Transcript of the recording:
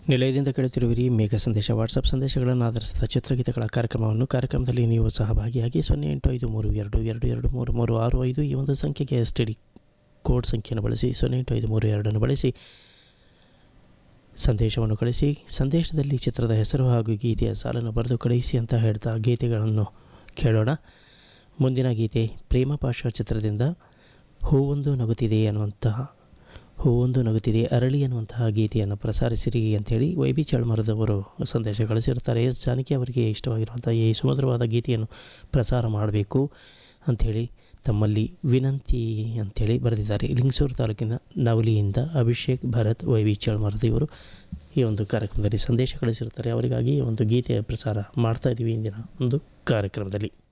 ನಿಲಯದಿಂದ ಕೇಳುತ್ತಿರುವಿರಿ ಮೇಘ ಸಂದೇಶ ವಾಟ್ಸಪ್ ಸಂದೇಶಗಳನ್ನು ಆಧರಿಸಿದ ಚಿತ್ರಗೀತೆಗಳ ಕಾರ್ಯಕ್ರಮದಲ್ಲಿ ನೀವು ಸಹಭಾಗಿಯಾಗಿ 0853222335 ಈ ಒಂದು ಸಂಖ್ಯೆಗೆ STD ಕೋಡ್ ಸಂಖ್ಯೆಯನ್ನು ಬಳಸಿ 085322 ಬಳಸಿ ಸಂದೇಶವನ್ನು ಕಳಿಸಿ. ಸಂದೇಶದಲ್ಲಿ ಚಿತ್ರದ ಹೆಸರು ಹಾಗೂ ಗೀತೆಯ ಸಾಲನ್ನು ಬರೆದು ಕಳುಹಿಸಿ ಅಂತ ಹೇಳ್ತಾ ಗೀತೆಗಳನ್ನು ಕೇಳೋಣ. ಮುಂದಿನ ಗೀತೆ ಪ್ರೇಮ ಪಾಶ ಚಿತ್ರದಿಂದ ಹೂವೊಂದು ನಗುತ್ತಿದೆ ಅರಳಿ ಅನ್ನುವಂತಹ ಗೀತೆಯನ್ನು ಪ್ರಸಾರಿಸಿರಿ ಅಂಥೇಳಿ YB ಚಳ್ಮರದವರು ಸಂದೇಶ ಕಳಿಸಿರ್ತಾರೆ. ಎಸ್ ಜಾನಕಿ ಅವರಿಗೆ ಇಷ್ಟವಾಗಿರುವಂಥ ಈ ಸುಮಧುರವಾದ ಗೀತೆಯನ್ನು ಪ್ರಸಾರ ಮಾಡಬೇಕು ಅಂಥೇಳಿ ತಮ್ಮಲ್ಲಿ ವಿನಂತಿ ಅಂಥೇಳಿ ಬರೆದಿದ್ದಾರೆ. ಲಿಂಗಸೂರು ತಾಲೂಕಿನ ನವಲಿಯಿಂದ ಅಭಿಷೇಕ್ ಭರತ್ YB ಚಳ್ಮರದಿ ಇವರು ಈ ಒಂದು ಕಾರ್ಯಕ್ರಮದಲ್ಲಿ ಸಂದೇಶ ಕಳಿಸಿರ್ತಾರೆ. ಅವರಿಗಾಗಿ ಒಂದು ಗೀತೆಯ ಪ್ರಸಾರ ಮಾಡ್ತಾಯಿದ್ದೀವಿ ಇಂದಿನ ಒಂದು ಕಾರ್ಯಕ್ರಮದಲ್ಲಿ.